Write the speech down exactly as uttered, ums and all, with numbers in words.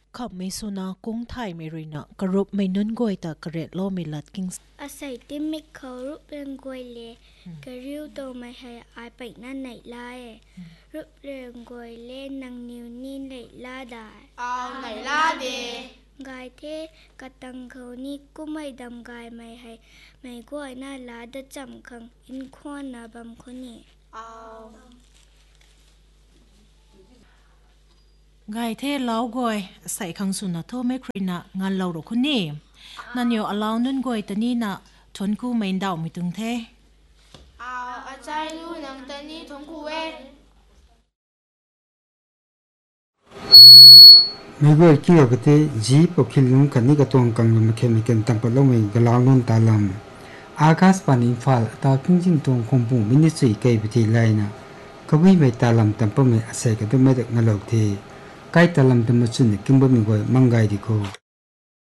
ขับไม่สุนัขกุ้งไทยไม่รินะกรุบไม่นุ่นกวยแต่กระเร็ดโลไม่ลัดกิงอาศัยที่ไม่เขารูปเรียงกวยเลยกระริ้วโตไม่ให้อายไปนั่นไหนไล่รูปเรียงกวยเล่นนางนิ้วนี่ไหนล่าได้เอาไหนล่าเดกายเทกระตังเขานี่ก็ไม่ดำกายไม่ให้ไม่กวยน่าลาดจำคังอินควนนาบำคนนี้เอาไงเทเล้ากวยใส่คังสุนัขโทไม่ครินะงานเราหรอกคนนี้นั่นเดียวอลาวนุ่นกวยตอนนี้นะทนกูไม่ดาวไม่ตึงเทเอาอาจารย์รู้นังตอนนี้ทนกูเวไม่ว่าเกี่ยวกับที่จีบกับคิลลุ่มกันนี่ก็ต้องกังวลมาแค่ไม่เกินตั้งแต่เราไม่กลาวนุ่นตาลำอากาศปานิฟ้าตาพิงจิงตรงคงปุ่มมินิสุยเกยไปที่ไรนะก็วิ่งไปตาลำตั้งแต่ไม่อาศัยกันตัวไม่ได้เงาหลอกที่ใกล้ตาลำตั้งแต่สุดนี่กินบ่มีกวยมังไงดีกู